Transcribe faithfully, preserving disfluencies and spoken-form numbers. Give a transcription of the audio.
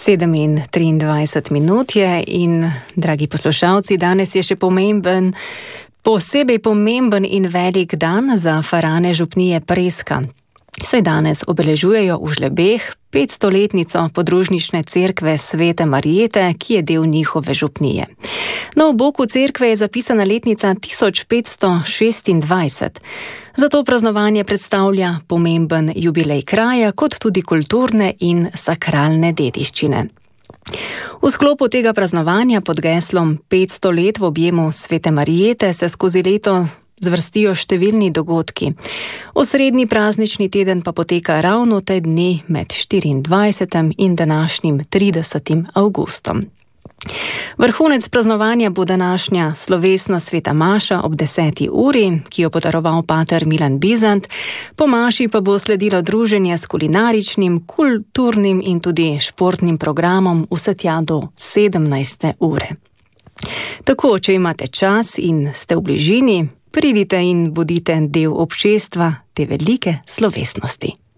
sedem in triindvajset minut je in, dragi poslušalci, danes je še pomemben, posebej pomemben in velik dan za farane župnije Preska. Saj danes obeležujejo v Žlebeh petstoletnico podružnične cerkve Svete Marjete, ki je del njihove župnije. Na oboku cerkve je zapisana letnica tisoč petsto šestindvajset. Zato praznovanje predstavlja pomemben jubilej kraja, kot tudi kulturne in sakralne dediščine. V sklopu tega praznovanja pod geslom petsto let v objemu Svete Marjete se skozi leto zvrstijo številni dogodki. Osrednji praznični teden pa poteka ravno te dni med štiriindvajsetim in današnjim tridesetim avgustom. Vrhunec praznovanja bo današnja slovesna sveta maša ob deseti uri, ki jo podaroval pater Milan Bizant. Po maši pa bo sledilo druženje s kulinaričnim, kulturnim in tudi športnim programom vse tja do sedemnajste ure. Tako, če imate čas in ste v bližini, pridite in bodite del občestva te velike slovesnosti.